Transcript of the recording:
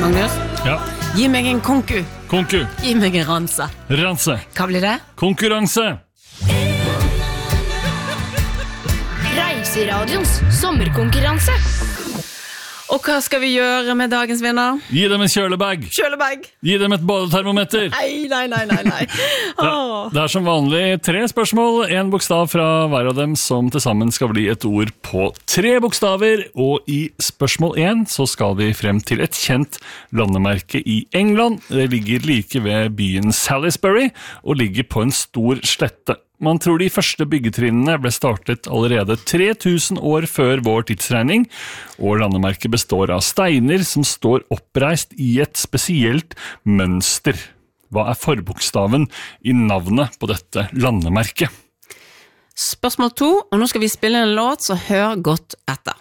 Magnus, Ja. gi meg en konku. Konku. Gi meg en ranse. Ranse. Hva blir det? Konkurranse. Reiseradions sommerkonkurranse. Og hva skal vi gjøre med dagens vinner? Gi dem en kjølebag. Kjølebag. Gi dem et badetermometer. Nei. Åh. Det er som vanlig 3 spørsmål, 1 bokstav fra hver av dem, som til sammen skal bli et ord på 3 bokstaver. Og i spørsmål 1 så skal vi frem til et kjent landemerke i England. Det ligger like ved byen Salisbury og ligger på en stor slette. Man tror de første byggetrinnene ble startet allerede 3000 år før vår tidsregning, og landemerket består av steiner som står oppreist i et spesielt mønster. Hva er forbokstaven i navnet på dette landemerket? Spørsmål 2, og nå skal vi spille en låt, så hør godt etter.